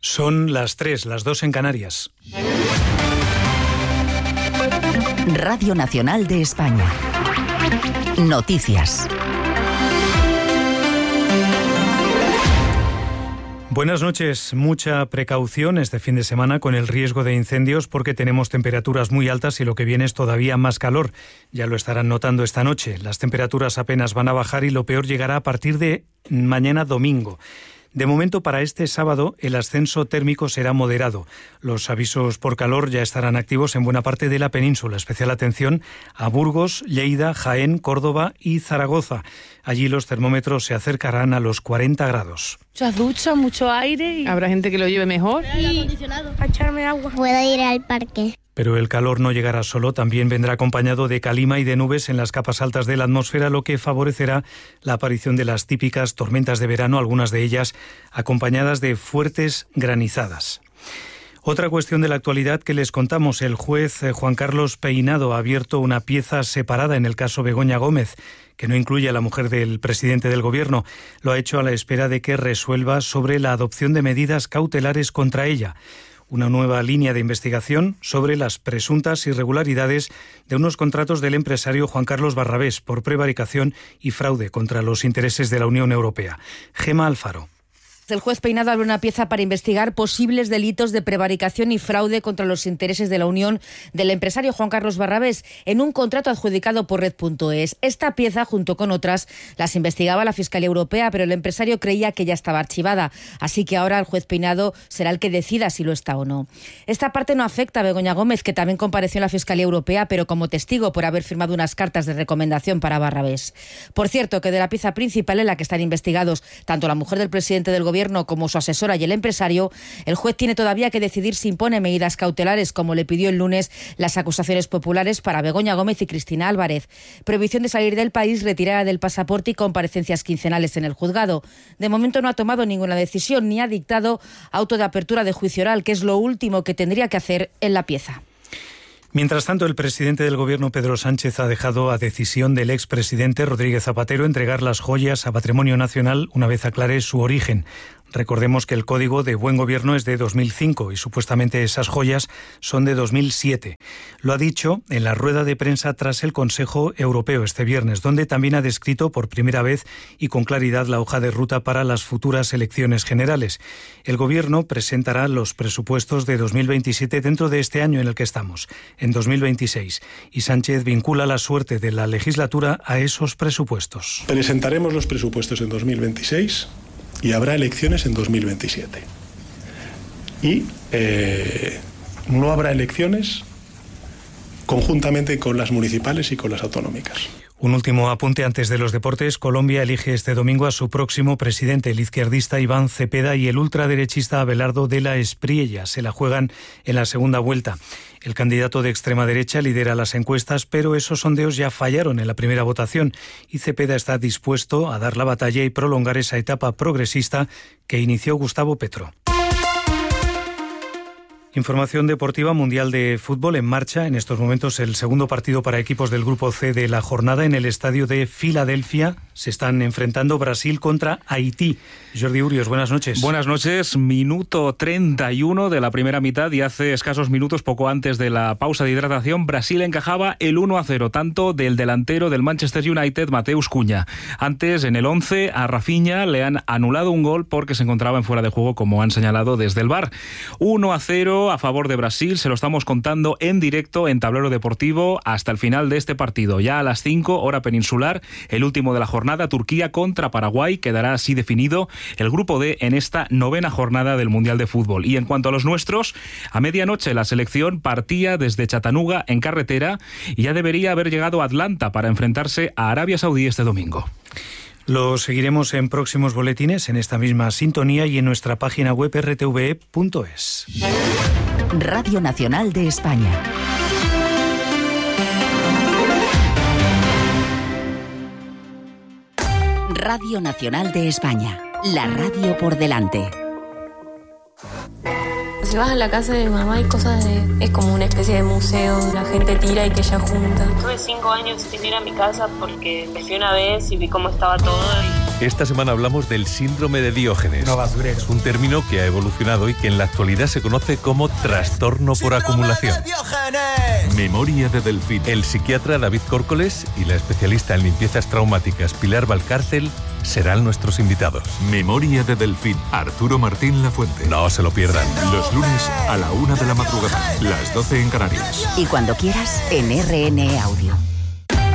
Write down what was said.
Son las 3, las 2 en Canarias. Radio Nacional de España. Noticias. Buenas noches. Mucha precaución este fin de semana con el riesgo de incendios porque tenemos temperaturas muy altas y lo que viene es todavía más calor. Ya lo estarán notando esta noche. Las temperaturas apenas van a bajar y lo peor llegará a partir de mañana domingo. De momento, para este sábado, el ascenso térmico será moderado. Los avisos por calor ya estarán activos en buena parte de la península. Especial atención a Burgos, Lleida, Jaén, Córdoba y Zaragoza. Allí los termómetros se acercarán a los 40 grados. Muchas duchas, mucho aire. Y habrá gente que lo lleve mejor. Y a echarme agua. Puedo ir al parque. Pero el calor no llegará solo, también vendrá acompañado de calima y de nubes en las capas altas de la atmósfera, lo que favorecerá la aparición de las típicas tormentas de verano, algunas de ellas acompañadas de fuertes granizadas. Otra cuestión de la actualidad que les contamos: el juez Juan Carlos Peinado ha abierto una pieza separada en el caso Begoña Gómez, que no incluye a la mujer del presidente del Gobierno. Lo ha hecho a la espera de que resuelva sobre la adopción de medidas cautelares contra ella. Una nueva línea de investigación sobre las presuntas irregularidades de unos contratos del empresario Juan Carlos Barrabés por prevaricación y fraude contra los intereses de la Unión Europea. Gema Alfaro. El juez Peinado abre una pieza para investigar posibles delitos de prevaricación y fraude contra los intereses de la Unión del empresario Juan Carlos Barrabés en un contrato adjudicado por Red.es. Esta pieza, junto con otras, las investigaba la Fiscalía Europea, pero el empresario creía que ya estaba archivada. Así que ahora el juez Peinado será el que decida si lo está o no. Esta parte no afecta a Begoña Gómez, que también compareció en la Fiscalía Europea, pero como testigo por haber firmado unas cartas de recomendación para Barrabés. Por cierto, que de la pieza principal en la que están investigados tanto la mujer del presidente del Gobierno como su asesora y el empresario, el juez tiene todavía que decidir si impone medidas cautelares, como le pidió el lunes las acusaciones populares para Begoña Gómez y Cristina Álvarez. Prohibición de salir del país, retirada del pasaporte y comparecencias quincenales en el juzgado. De momento no ha tomado ninguna decisión ni ha dictado auto de apertura de juicio oral, que es lo último que tendría que hacer en la pieza. Mientras tanto, el presidente del Gobierno, Pedro Sánchez, ha dejado a decisión del expresidente Rodríguez Zapatero entregar las joyas a Patrimonio Nacional una vez aclare su origen. Recordemos que el Código de Buen Gobierno es de 2005 y supuestamente esas joyas son de 2007. Lo ha dicho en la rueda de prensa tras el Consejo Europeo este viernes, donde también ha descrito por primera vez y con claridad la hoja de ruta para las futuras elecciones generales. El Gobierno presentará los presupuestos de 2027 dentro de este año en el que estamos, en 2026, y Sánchez vincula la suerte de la legislatura a esos presupuestos. Presentaremos los presupuestos en 2026 y habrá elecciones en 2027. Y no habrá elecciones conjuntamente con las municipales y con las autonómicas. Un último apunte antes de los deportes. Colombia elige este domingo a su próximo presidente, el izquierdista Iván Cepeda y el ultraderechista Abelardo de la Espriella. Se la juegan en la segunda vuelta. El candidato de extrema derecha lidera las encuestas, pero esos sondeos ya fallaron en la primera votación y Cepeda está dispuesto a dar la batalla y prolongar esa etapa progresista que inició Gustavo Petro. Información deportiva. Mundial de fútbol en marcha. En estos momentos el segundo partido para equipos del Grupo C de la jornada en el estadio de Filadelfia. Se están enfrentando Brasil contra Haití. Jordi Urios, buenas noches. Buenas noches. Minuto 31 de la primera mitad y hace escasos minutos, poco antes de la pausa de hidratación, Brasil encajaba el 1-0, tanto del delantero del Manchester United, Mateus Cunha. Antes, en el 11, a Rafinha le han anulado un gol porque se encontraba en fuera de juego, como han señalado desde el VAR. 1-0 a favor de Brasil, se lo estamos contando en directo en Tablero Deportivo hasta el final de este partido. Ya a las 5, hora peninsular, el último de la jornada, Turquía contra Paraguay, quedará así definido el grupo D en esta 9ª jornada del Mundial de Fútbol. Y en cuanto a los nuestros, a medianoche la selección partía desde Chattanooga en carretera y ya debería haber llegado a Atlanta para enfrentarse a Arabia Saudí este domingo. Lo seguiremos en próximos boletines, en esta misma sintonía y en nuestra página web rtve.es. Radio Nacional de España. Radio Nacional de España. La radio por delante. Si vas a la casa de mi mamá hay cosas es como una especie de museo, la gente tira y que ella junta. Tuve 5 años sin ir a mi casa porque me fui una vez y vi cómo estaba todo y Esta semana hablamos del síndrome de Diógenes. No basurero. Es un término que ha evolucionado y que en la actualidad se conoce como trastorno por acumulación. Memoria de Delfín. El psiquiatra David Córcoles y la especialista en limpiezas traumáticas Pilar Valcárcel serán nuestros invitados. Memoria de Delfín. Arturo Martín Lafuente. No se lo pierdan. Los lunes a la 1 de la madrugada, las 12 en Canarias. Y cuando quieras, en RN Audio.